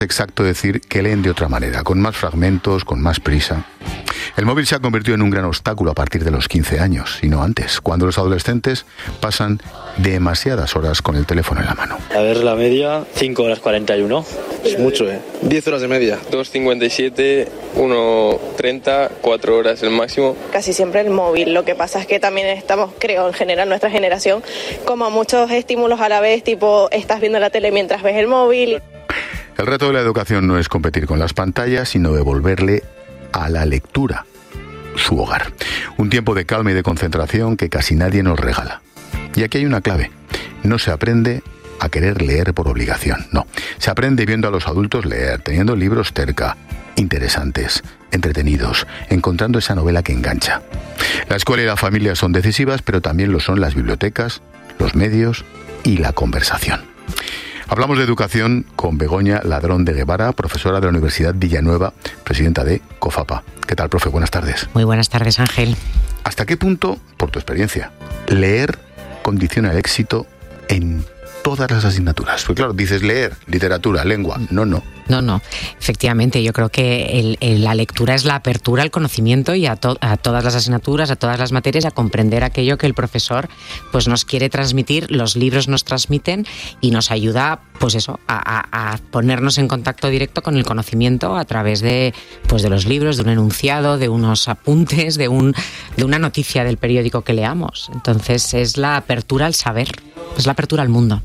exacto decir que leen de otra manera, con más fragmentos, con más prisa. El móvil se ha convertido en un gran obstáculo a partir de los 15 años, y no antes, cuando los adolescentes pasan demasiadas horas con el teléfono en la mano. A ver, la media, 5 horas 41. Es mucho, 10 horas de media. 2,57, 1,30, 4 horas el máximo. Casi siempre el móvil. Lo que pasa es que también estamos, creo, en general, nuestra generación, como a muchos estímulos a la vez, tipo, estás viendo la tele mientras ves el móvil. El reto de la educación no es competir con las pantallas, sino devolverle a la lectura su hogar. Un tiempo de calma y de concentración que casi nadie nos regala. Y aquí hay una clave. No se aprende a querer leer por obligación, no. Se aprende viendo a los adultos leer, teniendo libros cerca, interesantes, entretenidos, encontrando esa novela que engancha. La escuela y la familia son decisivas, pero también lo son las bibliotecas, los medios y la conversación. Hablamos de educación con Begoña Ladrón de Guevara, profesora de la Universidad Villanueva, presidenta de COFAPA. ¿Qué tal, profe? Buenas tardes. Muy buenas tardes, Ángel. ¿Hasta qué punto, por tu experiencia, leer condiciona el éxito en todas las asignaturas? Pues claro, dices leer, literatura, lengua. No. No. Efectivamente, yo creo que la lectura es la apertura al conocimiento y a todas las asignaturas, a todas las materias, a comprender aquello que el profesor pues nos quiere transmitir, los libros nos transmiten y nos ayuda pues eso, a ponernos en contacto directo con el conocimiento a través de los libros, de un enunciado, de unos apuntes, de una noticia del periódico que leamos. Entonces es la apertura al saber, es la apertura al mundo.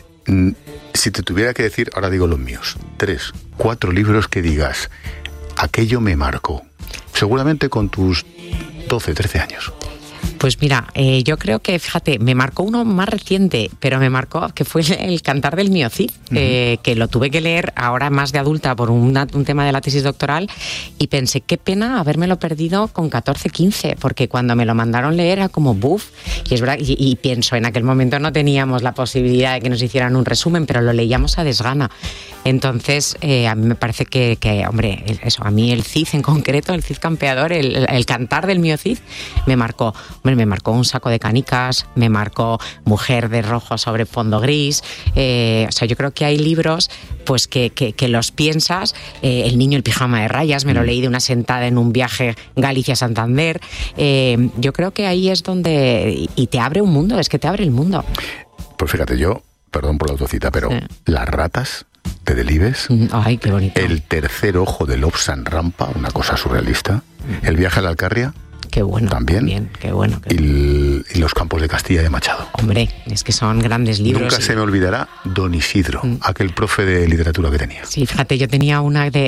Si te tuviera que decir, ahora digo los míos, 3, 4 libros que digas, aquello me marcó, seguramente con tus 12, 13 años. Pues mira, yo creo que, fíjate, me marcó uno más reciente, pero me marcó, que fue El Cantar del Mío Cid, que lo tuve que leer ahora más de adulta por un tema de la tesis doctoral, y pensé, qué pena habérmelo perdido con 14, 15, porque cuando me lo mandaron leer era como buf, y es verdad, y pienso, en aquel momento no teníamos la posibilidad de que nos hicieran un resumen, pero lo leíamos a desgana. Entonces, a mí me parece que hombre, eso, a mí el Cid en concreto, el Cid campeador, el Cantar del Mío Cid, me marcó. Hombre, me marcó Un saco de canicas, me marcó Mujer de rojo sobre fondo gris. O sea, yo creo que hay libros pues que los piensas. El niño, el pijama de rayas, me lo leí de una sentada en un viaje Galicia-Santander. Yo creo que ahí es donde... Y te abre un mundo, es que te abre el mundo. Pues fíjate, yo, perdón por la autocita, pero Las ratas de Delibes, ay, qué bonito. El tercer ojo de Lobsang Rampa, una cosa surrealista, El viaje a la Alcarria, qué bueno, también, qué bueno. Y Los campos de Castilla de Machado. Hombre, es que son grandes libros. Nunca se me olvidará Don Isidro, aquel profe de literatura que tenía. Sí, fíjate, yo tenía una de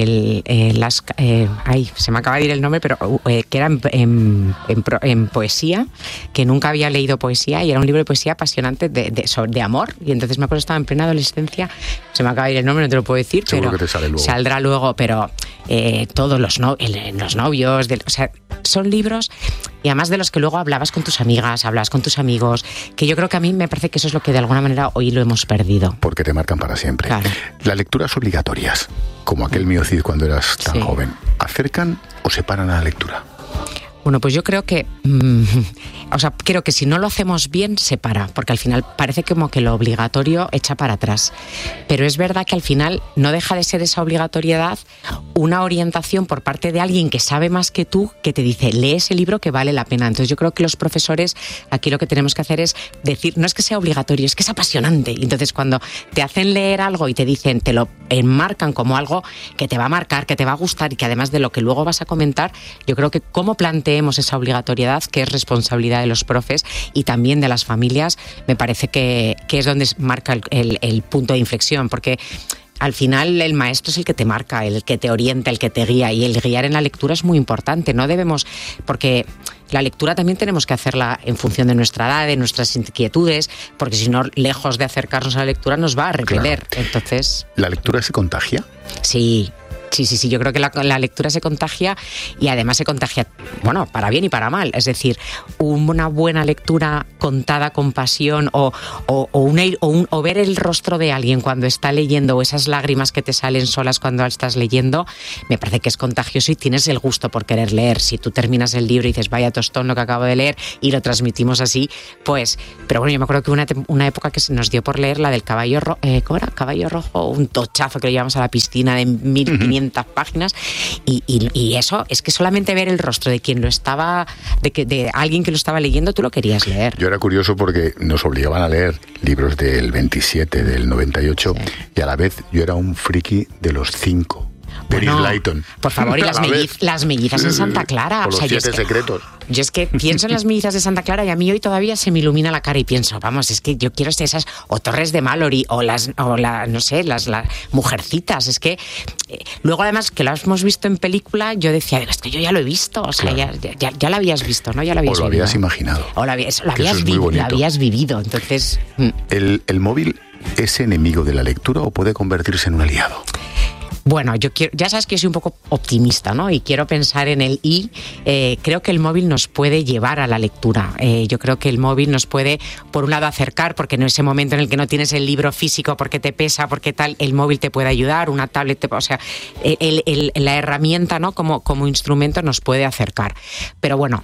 se me acaba de ir el nombre, pero que era en poesía, que nunca había leído poesía, y era un libro de poesía apasionante de amor, y entonces me acuerdo, estaba en plena adolescencia, se me acaba de ir el nombre, no te lo puedo decir, seguro pero que te sale luego. Saldrá luego, pero todos los novios, o sea, son libros, y además de los que luego hablabas con tus amigas, hablabas con tus amigos, que yo creo que a mí me parece que eso es lo que de alguna manera hoy lo hemos perdido. Porque te marcan para siempre. Claro. Las lecturas obligatorias, como aquel Mío Cid cuando eras tan joven, ¿acercan o separan a la lectura? Bueno, pues yo creo que, creo que si no lo hacemos bien, se para, porque al final parece como que lo obligatorio echa para atrás. Pero es verdad que al final no deja de ser esa obligatoriedad una orientación por parte de alguien que sabe más que tú, que te dice, lee ese libro que vale la pena. Entonces yo creo que los profesores aquí lo que tenemos que hacer es decir, no es que sea obligatorio, es que es apasionante. Y entonces cuando te hacen leer algo y te dicen, te lo enmarcan como algo que te va a marcar, que te va a gustar y que además de lo que luego vas a comentar, yo creo que cómo planteemos esa obligatoriedad, que es responsabilidad de los profes y también de las familias, me parece que es donde marca el punto de inflexión, porque al final el maestro es el que te marca, el que te orienta, el que te guía, y el guiar en la lectura es muy importante. No debemos, porque la lectura también tenemos que hacerla en función de nuestra edad, de nuestras inquietudes, porque si no, lejos de acercarnos a la lectura, nos va a repeler. Claro. Entonces, ¿la lectura se contagia? Sí, Sí, yo creo que la lectura se contagia y además se contagia, bueno, para bien y para mal. Es decir, una buena lectura contada con pasión o ver el rostro de alguien cuando está leyendo o esas lágrimas que te salen solas cuando estás leyendo, me parece que es contagioso y tienes el gusto por querer leer. Si tú terminas el libro y dices, vaya tostón lo que acabo de leer y lo transmitimos así, pues... Pero bueno, yo me acuerdo que una época que se nos dio por leer la del Caballo Rojo, ¿cómo era? Caballo Rojo, un tochazo que lo llevamos a la piscina de 1500 páginas y eso es que solamente ver el rostro de quien lo estaba, de alguien que lo estaba leyendo, tú lo querías leer. Yo era curioso porque nos obligaban a leer libros del 27, del 98 y a la vez yo era un friki de los 5. Bueno, Layton. Por favor, y las mellizas en Santa Clara. O los 7 secretos. Yo es que pienso en las mellizas de Santa Clara y a mí hoy todavía se me ilumina la cara y pienso, vamos, es que yo quiero esas, o Torres de Mallory, las Mujercitas. Es que luego además que lo hemos visto en película, yo decía, es que yo ya lo he visto, o sea, claro. ya lo habías visto, ¿no? Ya lo habías o lo vivido. Habías imaginado. O lo habías vivido, entonces... ¿El móvil es enemigo de la lectura o puede convertirse en un aliado? Bueno, ya sabes que yo soy un poco optimista, ¿no? Y quiero pensar en el y. Creo que el móvil nos puede llevar a la lectura. Yo creo que el móvil nos puede, por un lado, acercar, porque en ese momento en el que no tienes el libro físico, porque te pesa, porque tal, el móvil te puede ayudar, una tablet, o sea, la herramienta, ¿no? Como instrumento nos puede acercar. Pero bueno,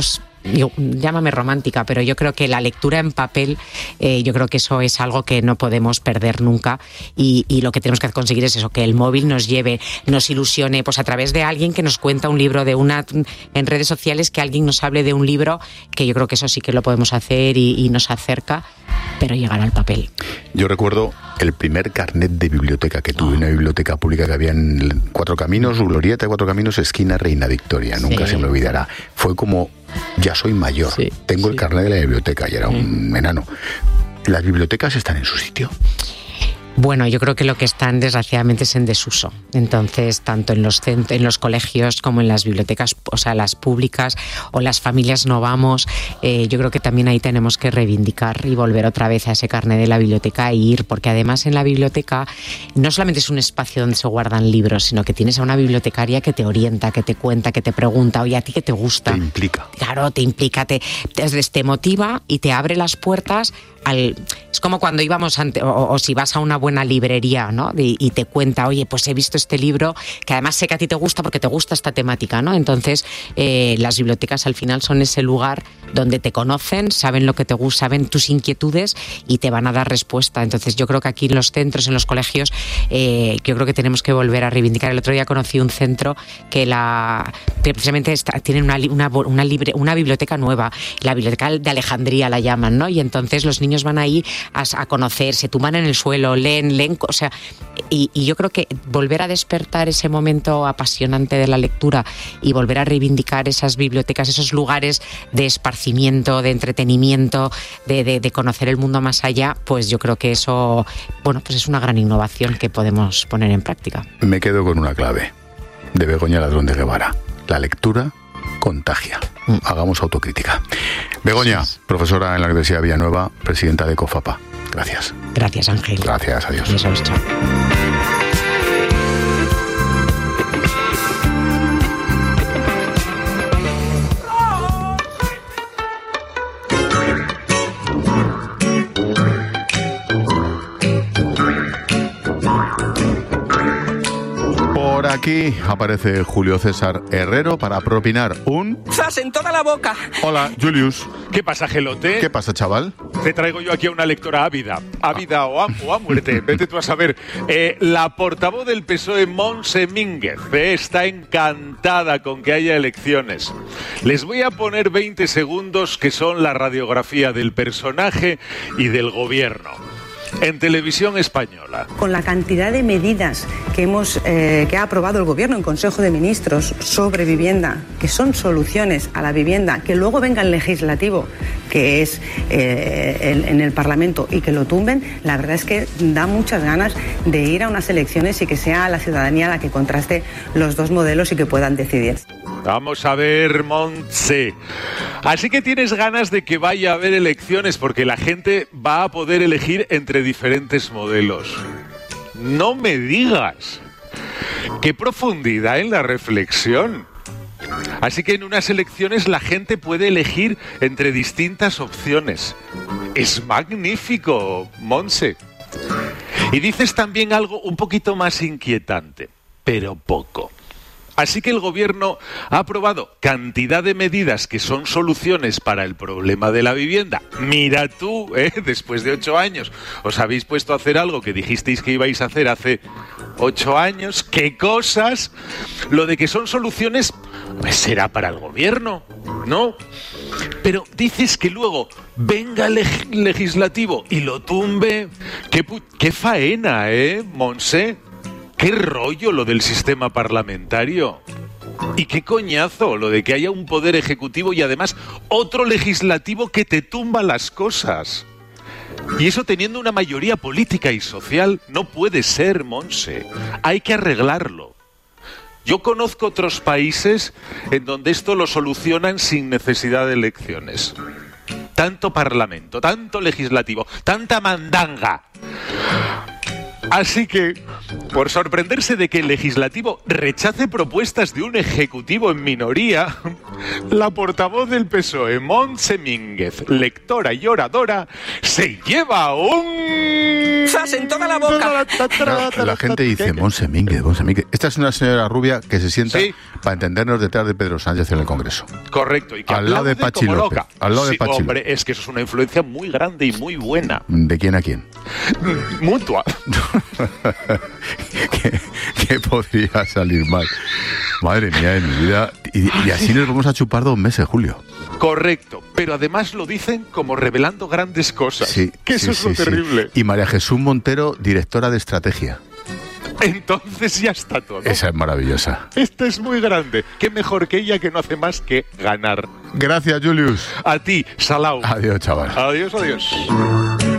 llámame romántica, pero yo creo que la lectura en papel, yo creo que eso es algo que no podemos perder nunca y lo que tenemos que conseguir es eso, que el móvil nos lleve, nos ilusione, pues a través de alguien que nos cuenta un libro en redes sociales, que alguien nos hable de un libro, que yo creo que eso sí que lo podemos hacer y nos acerca, pero llegar al papel. Yo recuerdo el primer carnet de biblioteca que tuve, una biblioteca pública que había en Cuatro Caminos, Glorieta de Cuatro Caminos, esquina Reina Victoria, nunca se me olvidará. Fue como, ya soy mayor, tengo el carnet de la biblioteca y era un enano. ¿Las bibliotecas están en su sitio? Bueno, yo creo que lo que están desgraciadamente es en desuso. Entonces, tanto en los colegios como en las bibliotecas, o sea, las públicas o las familias no vamos, yo creo que también ahí tenemos que reivindicar y volver otra vez a ese carnet de la biblioteca e ir, porque además en la biblioteca no solamente es un espacio donde se guardan libros, sino que tienes a una bibliotecaria que te orienta, que te cuenta, que te pregunta, oye, ¿a ti qué te gusta? Te implica. Claro, te implica, te motiva y te abre las puertas es como cuando íbamos o si vas a una buena librería, ¿no? Y te cuenta, oye, pues he visto este libro que además sé que a ti te gusta porque te gusta esta temática, ¿no? Entonces las bibliotecas al final son ese lugar donde te conocen, saben lo que te gusta, saben tus inquietudes y te van a dar respuesta. Entonces yo creo que aquí en los centros, en los colegios, yo creo que tenemos que volver a reivindicar. El otro día conocí un centro que precisamente tienen una biblioteca nueva, la biblioteca de Alejandría la llaman, ¿no? Y entonces los niños van ahí a conocer, se tumban en el suelo, leen, o sea, y yo creo que volver a despertar ese momento apasionante de la lectura y volver a reivindicar esas bibliotecas, esos lugares de esparcimiento, de entretenimiento, de conocer el mundo más allá, pues yo creo que eso, bueno, pues es una gran innovación que podemos poner en práctica. Me quedo con una clave de Begoña Ladrón de Guevara: la lectura contagia. Hagamos autocrítica. Begoña, profesora en la Universidad de Villanueva, presidenta de COFAPA. Gracias. Gracias, Ángel. Gracias, adiós. Adiós, chao. Aquí aparece Julio César Herrero para propinar un... ¡Zas en toda la boca! Hola, Julius. ¿Ququé pasa, Gelote? ¿Qué pasa, chaval? Te traigo yo aquí a una lectora ávida o a muerte, vete tú a saber. La portavoz del PSOE, Montse Mínguez, está encantada con que haya elecciones. Les voy a poner 20 segundos que son la radiografía del personaje y del gobierno. En Televisión Española. Con la cantidad de medidas que ha aprobado el Gobierno en Consejo de Ministros sobre vivienda, que son soluciones a la vivienda, que luego venga el legislativo, que es en el Parlamento, y que lo tumben, la verdad es que da muchas ganas de ir a unas elecciones y que sea la ciudadanía la que contraste los dos modelos y que puedan decidir. Vamos a ver, Montse. Así que tienes ganas de que vaya a haber elecciones porque la gente va a poder elegir entre diferentes modelos. No me digas. Qué profundidad en la reflexión. Así que en unas elecciones la gente puede elegir entre distintas opciones. Es magnífico, Montse. Y dices también algo un poquito más inquietante, pero poco. Así que el gobierno ha aprobado cantidad de medidas que son soluciones para el problema de la vivienda. Mira tú, después de 8 años, os habéis puesto a hacer algo que dijisteis que ibais a hacer hace 8 años. ¿Qué cosas? Lo de que son soluciones, pues será para el gobierno, ¿no? Pero dices que luego venga el legislativo y lo tumbe. ¡Qué faena, Montse! ¡Qué rollo lo del sistema parlamentario! Y qué coñazo lo de que haya un poder ejecutivo y además otro legislativo que te tumba las cosas. Y eso teniendo una mayoría política y social no puede ser, Montse. Hay que arreglarlo. Yo conozco otros países en donde esto lo solucionan sin necesidad de elecciones. Tanto parlamento, tanto legislativo, tanta mandanga. Así que, por sorprenderse de que el legislativo rechace propuestas de un ejecutivo en minoría, la portavoz del PSOE, Montse Mínguez, lectora y oradora, se lleva un... ¡Zas en toda la boca! La gente dice, Montse Mínguez, Montse Mínguez. Esta es una señora rubia que se sienta, sí, para entendernos, detrás de Pedro Sánchez en el Congreso. Correcto. Y que al lado de Pachi López. Al lado de Pachi López. Hombre, es que eso es una influencia muy grande y muy buena. ¿De quién a quién? Mutua. ¿Qué podría salir mal? Madre mía de mi vida. Y así nos vamos a chupar 2 meses, Julio. Correcto, pero además lo dicen como revelando grandes cosas. Sí, que eso es lo terrible. Y María Jesús Montero, directora de estrategia. Entonces ya está todo. Esa es maravillosa. Esta es muy grande. Qué mejor que ella, que no hace más que ganar. Gracias, Julius. A ti, Salau. Adiós, chaval. Adiós, adiós.